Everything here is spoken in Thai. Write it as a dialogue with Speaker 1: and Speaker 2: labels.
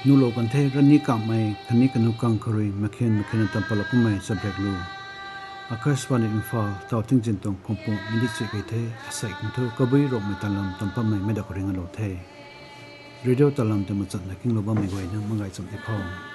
Speaker 1: นูโลกันเทรันนี้กับไม่คันนี้กันนุกังครีมาเขียนตัมปลักไม่สับเรกลูอากาศวันอินฟาตาวทิ้งจินตงพงพงมิดิจิกเทอาศัยกันทุกบุยรบไม่ตันลำตัมปะไม่ได้กริงอโลเทเรดิโอตันลำจะมาจัดนักกิงโลบะไม่ไหวนะมังไงสมที่พอง